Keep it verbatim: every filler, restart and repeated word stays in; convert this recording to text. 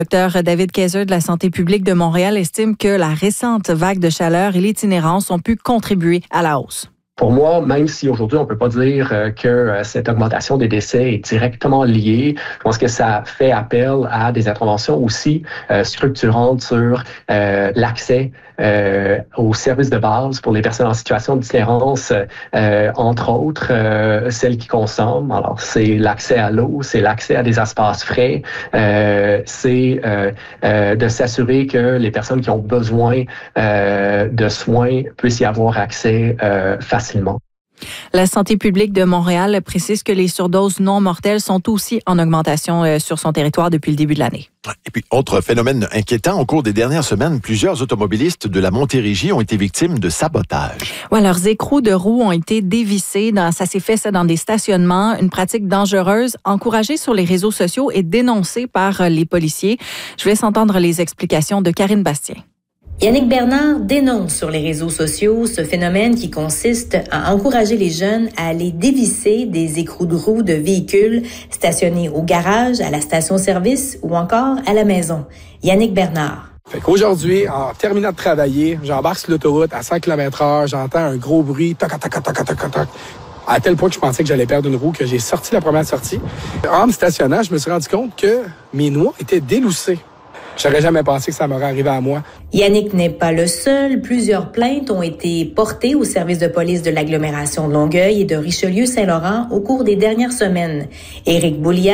Docteur David Kayser de la Santé publique de Montréal estime que la récente vague de chaleur et l'itinérance ont pu contribuer à la hausse. Pour moi, même si aujourd'hui on peut pas dire que cette augmentation des décès est directement liée, je pense que ça fait appel à des interventions aussi euh, structurantes sur euh, l'accès euh, aux services de base pour les personnes en situation d'itinérance, euh, entre autres euh, celles qui consomment. Alors c'est l'accès à l'eau, c'est l'accès à des espaces frais, euh, c'est euh, euh, de s'assurer que les personnes qui ont besoin euh, de soins puissent y avoir accès euh, facilement. La Santé publique de Montréal précise que les surdoses non mortelles sont aussi en augmentation sur son territoire depuis le début de l'année. Et puis, autre phénomène inquiétant, au cours des dernières semaines, plusieurs automobilistes de la Montérégie ont été victimes de sabotage. Ouais, leurs écrous de roues ont été dévissés. Dans, ça s'est fait ça dans des stationnements, une pratique dangereuse, encouragée sur les réseaux sociaux et dénoncée par les policiers. Je vais entendre les explications de Karine Bastien. Yannick Bernard dénonce sur les réseaux sociaux ce phénomène qui consiste à encourager les jeunes à aller dévisser des écrous de roues de véhicules stationnés au garage, à la station-service ou encore à la maison. Yannick Bernard. Fait qu'aujourd'hui, en terminant de travailler, j'embarque sur l'autoroute à cent kilomètres heure, j'entends un gros bruit, toc, toc, toc, toc, toc, toc, à tel point que je pensais que j'allais perdre une roue, que j'ai sorti la première sortie. En me stationnant, je me suis rendu compte que mes noix étaient déloussées. J'aurais jamais pensé que ça m'aurait arrivé à moi. Yannick n'est pas le seul. Plusieurs plaintes ont été portées au service de police de l'agglomération de Longueuil et de Richelieu-Saint-Laurent au cours des dernières semaines. Éric Boulian